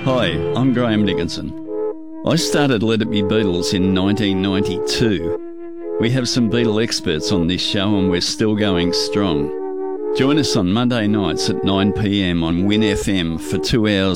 Hi, I'm Graham Dickinson. I started Let It Be Beatles in 1992. We have some Beatle experts on this show and we're still going strong. Join us on Monday nights at 9 p.m. on Win FM for 2 hours